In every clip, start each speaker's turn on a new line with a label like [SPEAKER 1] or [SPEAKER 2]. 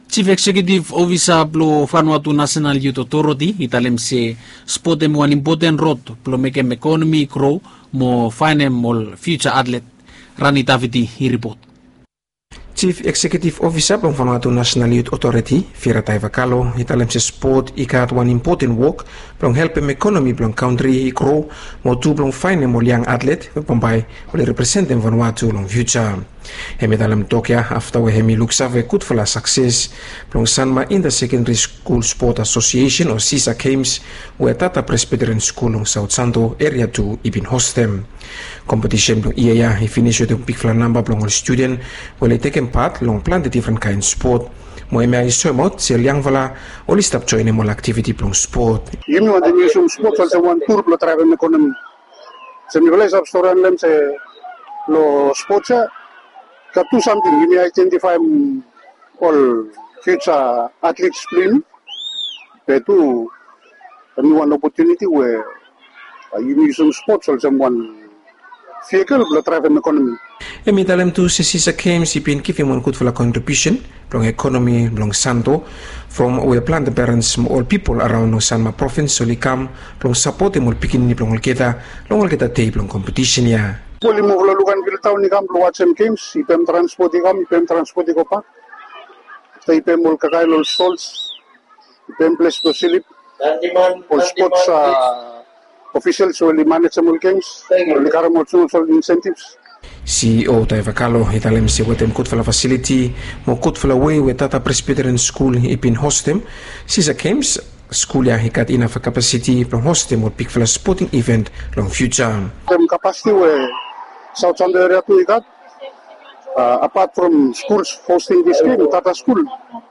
[SPEAKER 1] Chief Executive Officer Plo Vanuatu National Youth Authority italem se spotem one important road plo mekem economy grow mo fine mol future athlete Rani Taviti he report.
[SPEAKER 2] Chief Executive Officer Plong Vanuatu National Youth Authority, Fira Taivakalo, italem se sport ikat one important work plong help economy plong country grow mo tu plong fine mo young athlete pambai ole represent Vanuatu long future. Hemi dalam Tokyo after we hemi look save good for la success plong Sanma in the Secondary School Sport Association or CISA Games where Tata Presbyterian School long South Santo area 2 ibin hostem. Competition plong iya he finish with a big fla number plong all student will taken part long plan the different kind sport. Mo emi ay somot si liang vala oli stop join mo activity plong sport.
[SPEAKER 3] Yemi wan the new sport also one tour plo travel economy. Se mi vole sab storan lem se lo sport Got do something, you may identify all future athletes playing. But do one opportunity where you need some sports or someone vehicle will drive an economy.
[SPEAKER 2] Emi dalam tu sesisa games ipin kifin mon good for la contribution long economy long Santo from we plan the parents all people around Sanma province so likam long support all pikin ni long kita tape long competition ya.
[SPEAKER 3] Poli mo lalukan bil taon ni kam watch games ipem transport ko pa. Sa ipem mol kakailol stalls ipem place to silip all sports officials will manage some games will carry more incentives.
[SPEAKER 2] CEO Taivakalo italem si wetem kut fala facility mo kut fala way we Tata Presbyterian School ipin hostem sisa games school ya hikat ina for capacity from hostem or big fala sporting event long future.
[SPEAKER 3] Capacity we South Santo area to ikat apart from schools hosting this game Tata School.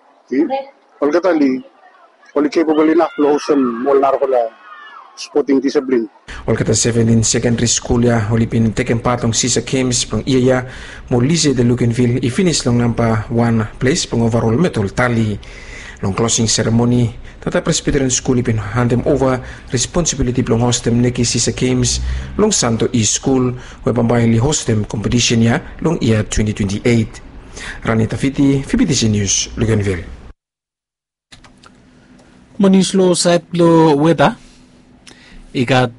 [SPEAKER 3] All katali all capable enough to host them all narkola sporting discipline.
[SPEAKER 2] All kata 17 secondary school ya olipin taken part ng CISA Games pang iya mo lise de Luganville i-finish long number 1 place pang overall medal tally. Long closing ceremony Tata Presbyterian School ipin hand them over responsibility plong hostem neki CISA Games long Santo East School where pambayang li hostem competition ya long year 2028. Rani Taviti, PBTC News, Luganville.
[SPEAKER 1] Manislo site lo weta ikat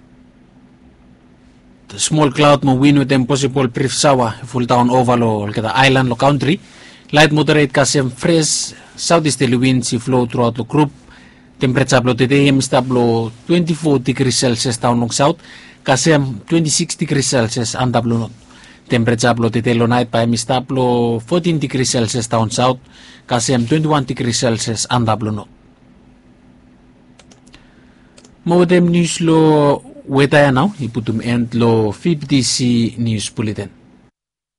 [SPEAKER 1] small cloud mo win with possible brief sawa full town overall kita island lo country light moderate kasem fresh southeasterly winds flow throughout the group temperature lo today stable 24 degrees Celsius town long south kasem 26 degrees Celsius andablo not temperature lo today lo night pa stable 14 degrees Celsius town south kasem 21 degrees Celsius andablo not Modem news lo weta ya now iputum end lo 50C news bulletin.